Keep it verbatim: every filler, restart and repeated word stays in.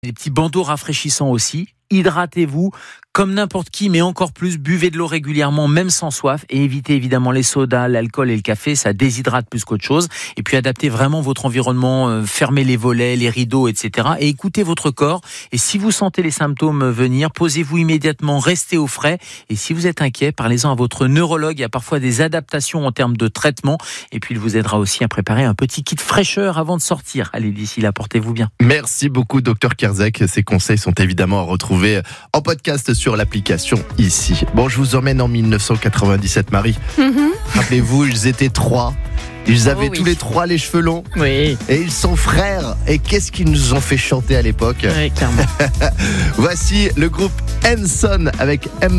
Des petits bandeaux rafraîchissants aussi. Hydratez-vous comme n'importe qui, mais encore plus, buvez de l'eau régulièrement, même sans soif, et évitez évidemment les sodas, l'alcool et le café, ça déshydrate plus qu'autre chose. Et puis adaptez vraiment votre environnement, euh, fermez les volets, les rideaux, et cetera. Et écoutez votre corps. Et si vous sentez les symptômes venir, posez-vous immédiatement, restez au frais. Et si vous êtes inquiet, parlez-en à votre neurologue. Il y a parfois des adaptations en termes de traitement. Et puis il vous aidera aussi à préparer un petit kit fraîcheur avant de sortir. Allez, d'ici là, portez-vous bien. Merci beaucoup, docteur Kerzek. Ces conseils sont évidemment à retrouver en podcast sur l'application ici. Bon, je vous emmène en dix-neuf cent quatre-vingt-dix-sept, Marie. Mm-hmm. Rappelez-vous, ils étaient trois. Ils avaient oh, oui. tous les trois les cheveux longs. Oui. Et ils sont frères. Et qu'est-ce qu'ils nous ont fait chanter à l'époque ? Oui, clairement. Voici le groupe Hanson avec M.